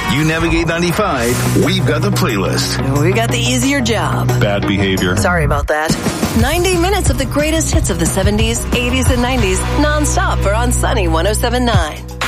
You navigate 95, we've got the playlist. We got the easier job. Bad behavior. Sorry about that. 90 minutes of the greatest hits of the 70s, 80s, and 90s, nonstop for On Sunny 107.9.